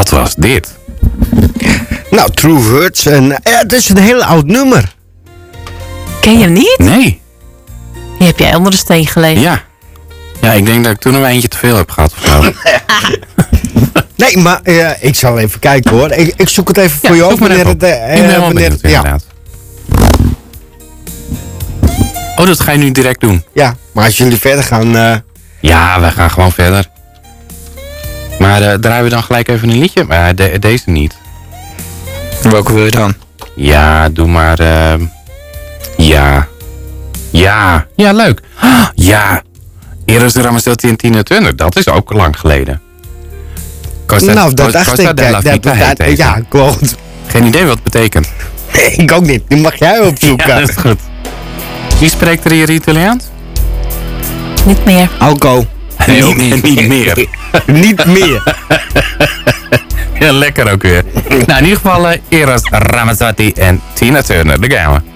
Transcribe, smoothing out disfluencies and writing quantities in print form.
Wat was dit? Nou, True Words. En, het is een heel oud nummer. Ken je hem niet? Nee. Die heb jij onder de steen gelegen. Ja. Ja, ik denk dat ik toen nog eentje te veel heb gehad of zo. Nee, maar ik zal even kijken hoor. Ik zoek het even voor je op. Wanneer het, inderdaad. Oh, dat ga je nu direct doen? Ja, maar als jullie verder gaan... Ja, we gaan gewoon verder. Maar draaien we dan gelijk even een liedje? Maar deze niet. Welke wil je dan? Ja, doe maar... Ja. Ja, leuk. Ja. Eros Ramazzotti en Tina Turner. Dat is ook lang geleden. Nou, dat dacht ik. Ja, klopt. Geen idee wat het betekent. Nee, ik ook niet. Die mag jij opzoeken. Ja, dat is goed. Wie spreekt er hier Italiaans? Niet meer. Alco. Nee, ook niet meer. Niet meer. Ja, lekker ook weer. Nou, in ieder geval Eros Ramazzotti en Tina Turner. Daar gaan we.